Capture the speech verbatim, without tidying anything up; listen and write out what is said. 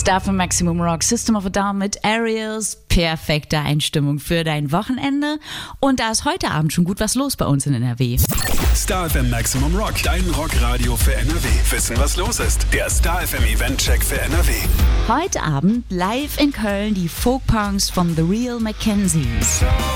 Star für Maximum Rock, System of a Down mit Aerials. Perfekte Einstimmung für dein Wochenende. Und da ist heute Abend schon gut was los bei uns in N R W. Star F M Maximum Rock, dein Rockradio für N R W. Wissen, was los ist? Der Star F M Event-Check für N R W. Heute Abend live in Köln die Folk Punks von The Real Mackenzies.